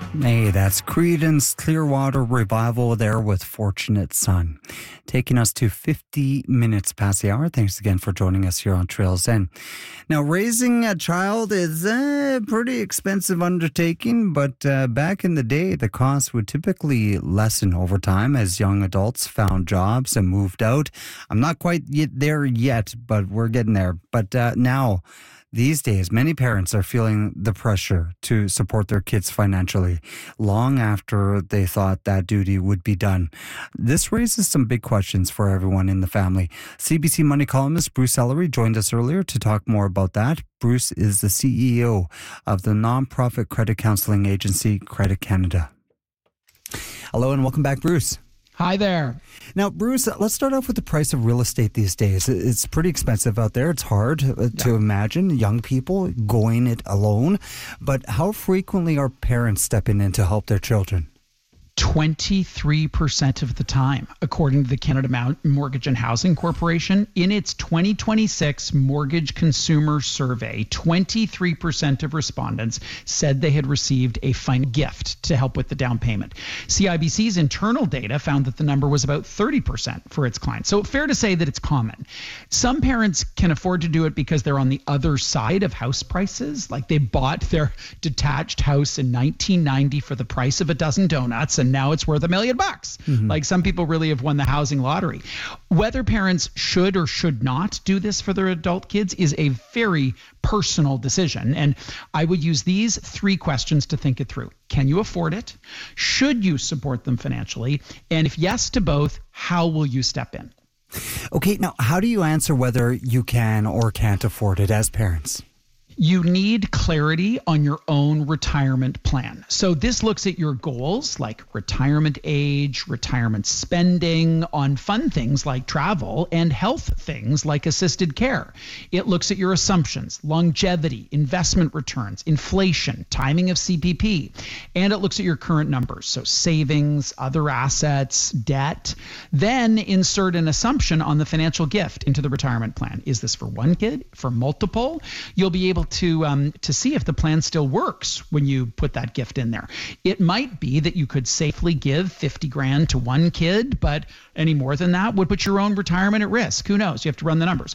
Hey, that's Creedence Clearwater Revival there with Fortunate Son. Taking us to 50 minutes past the hour. Thanks again for joining us here on Trails End. Now, raising a child is a pretty expensive undertaking, but back in the day, the cost would typically lessen over time as young adults found jobs and moved out. I'm not quite there yet, but we're getting there. But now, these days, many parents are feeling the pressure to support their kids financially long after they thought that duty would be done. This raises some big questions for everyone in the family. CBC Money columnist Bruce Ellery joined us earlier to talk more about that. Bruce is the CEO of the nonprofit credit counseling agency Credit Canada. Hello and welcome back, Bruce. Hi there. Now, Bruce, let's start off with the price of real estate these days. It's pretty expensive out there. It's hard to imagine young people going it alone. But how frequently are parents stepping in to help their children? 23% of the time, according to the Canada Mortgage and Housing Corporation. In its 2026 Mortgage Consumer Survey, 23% of respondents said they had received a gift to help with the down payment. CIBC's internal data found that the number was about 30% for its clients. So fair to say that it's common. Some parents can afford to do it because they're on the other side of house prices. Like they bought their detached house in 1990 for the price of a dozen donuts, and now it's worth $1 million. Like some people really have won the housing lottery. Whether parents should or should not do this for their adult kids is a very personal decision. And I would use these 3 questions to think it through. Can you afford it? Should you support them financially? And if yes to both, how will you step in? Okay, now how do you answer whether you can or can't afford it as parents? You need clarity on your own retirement plan. So this looks at your goals like retirement age, retirement spending on fun things like travel, and health things like assisted care. It looks at your assumptions, longevity, investment returns, inflation, timing of CPP, and it looks at your current numbers. So savings, other assets, debt. Then insert an assumption on the financial gift into the retirement plan. Is this for one kid, for multiple? You'll be able to see if the plan still works when you put that gift in there. It might be that you could safely give $50,000 to one kid, but any more than that would put your own retirement at risk. Who knows? You have to run the numbers.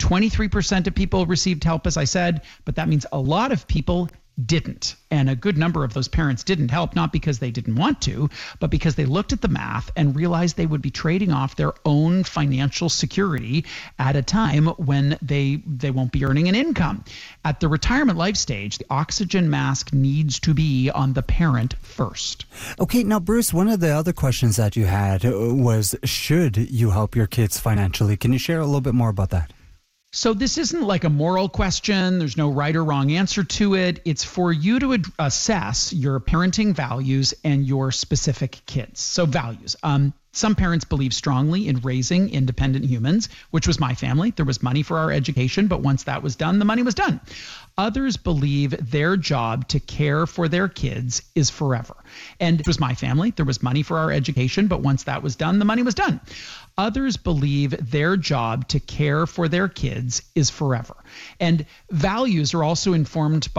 23% of people received help, as I said, but that means a lot of people didn't. And a good number of those parents didn't help, not because they didn't want to, but because they looked at the math and realized they would be trading off their own financial security at a time when they won't be earning an income. At the retirement life stage, the oxygen mask needs to be on the parent first. Okay, now, Bruce, one of the other questions that you had was, should you help your kids financially? Can you share a little bit more about that? So this isn't like a moral question. There's no right or wrong answer to it. It's for you to assess your parenting values and your specific kids. So values. Some parents believe strongly in raising independent humans, which was my family. There was money for our education, but once that was done, the money was done. Others believe their job to care for their kids is forever. And it was my family. There was money for our education, but once that was done, the money was done. Others believe their job to care for their kids is forever. And values are also informed by